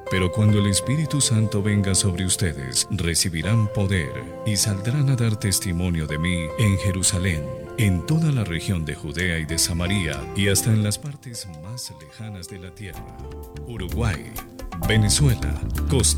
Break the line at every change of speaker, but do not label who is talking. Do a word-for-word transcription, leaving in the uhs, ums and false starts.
Pero cuando el Espíritu Santo venga sobre ustedes, recibirán poder y saldrán a dar testimonio de mí en Jerusalén, en toda la región de Judea y de Samaria y hasta en las partes más lejanas de la tierra. Uruguay, Venezuela, Costa